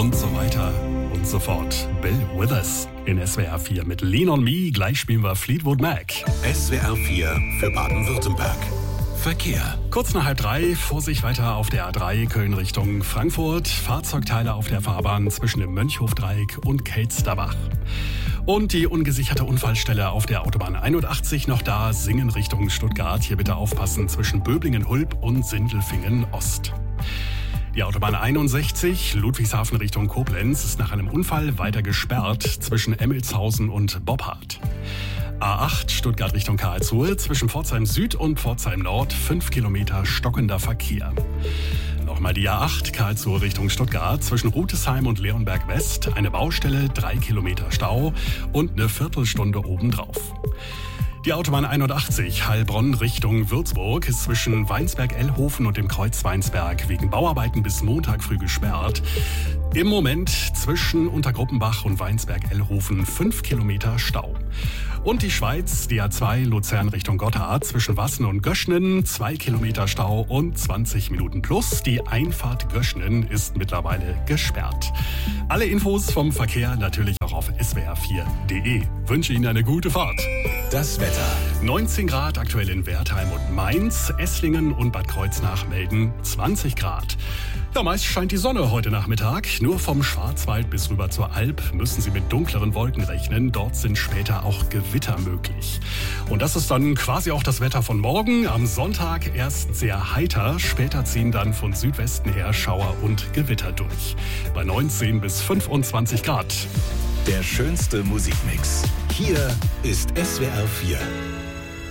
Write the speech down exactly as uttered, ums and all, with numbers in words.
und so weiter und so fort. Bill Withers in S W R vier mit Lean on Me. Gleich spielen wir Fleetwood Mac. S W R vier für Baden-Württemberg. Verkehr. Kurz nach halb drei, Vorsicht weiter auf der A drei Köln Richtung Frankfurt. Fahrzeugteile auf der Fahrbahn zwischen dem Mönchhofdreieck und Kelsterbach. Und die ungesicherte Unfallstelle auf der Autobahn einundachtzig noch da, Singen Richtung Stuttgart. Hier bitte aufpassen zwischen Böblingen-Hulb und Sindelfingen-Ost. Die Autobahn einundsechzig, Ludwigshafen Richtung Koblenz, ist nach einem Unfall weiter gesperrt zwischen Emmelshausen und Boppard. A acht, Stuttgart Richtung Karlsruhe, zwischen Pforzheim Süd und Pforzheim Nord, fünf Kilometer stockender Verkehr. Nochmal die A acht, Karlsruhe Richtung Stuttgart, zwischen Rutesheim und Leonberg West, eine Baustelle, drei Kilometer Stau und eine Viertelstunde obendrauf. Die Autobahn einundachtzig, Heilbronn Richtung Würzburg, ist zwischen Weinsberg-Ellhofen und dem Kreuz Weinsberg wegen Bauarbeiten bis Montag früh gesperrt. Im Moment zwischen Untergruppenbach und Weinsberg-Ellhofen fünf Kilometer Stau. Und die Schweiz, die A zwei, Luzern Richtung Gotthard, zwischen Wassen und Göschnen, zwei Kilometer Stau und zwanzig Minuten plus. Die Einfahrt Göschnen ist mittlerweile gesperrt. Alle Infos vom Verkehr natürlich auch auf S W R vier Punkt de. Wünsche Ihnen eine gute Fahrt. Das Wetter. neunzehn Grad aktuell in Wertheim und Mainz, Esslingen und Bad Kreuznach melden zwanzig Grad. Ja, meist scheint die Sonne heute Nachmittag. Nur vom Schwarzwald bis rüber zur Alp müssen Sie mit dunkleren Wolken rechnen. Dort sind später auch Gewitter möglich. Und das ist dann quasi auch das Wetter von morgen. Am Sonntag erst sehr heiter. Später ziehen dann von Südwesten her Schauer und Gewitter durch. Bei neunzehn bis fünfundzwanzig Grad. Der schönste Musikmix. Hier ist S W R vier.